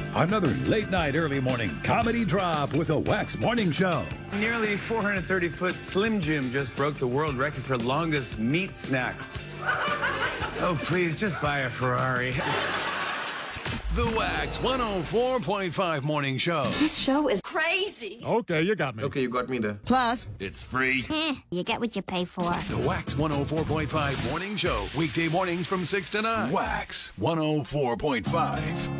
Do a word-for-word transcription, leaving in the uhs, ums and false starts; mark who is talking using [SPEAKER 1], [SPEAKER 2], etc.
[SPEAKER 1] Another late night, early morning comedy drop with a Wax Morning Show.
[SPEAKER 2] Nearly four hundred thirty foot Slim Jim just broke the world record for longest meat snack. Oh, please, just buy a Ferrari.
[SPEAKER 3] The Wax one oh four point five Morning Show.
[SPEAKER 4] This show is crazy.
[SPEAKER 5] Okay, you got me.
[SPEAKER 2] Okay, you got me there.
[SPEAKER 6] Plus,
[SPEAKER 5] It's free.
[SPEAKER 7] Eh, you get what you pay for.
[SPEAKER 3] The Wax one oh four point five Morning Show. Weekday mornings from six to nine.
[SPEAKER 1] Wax one oh four point five.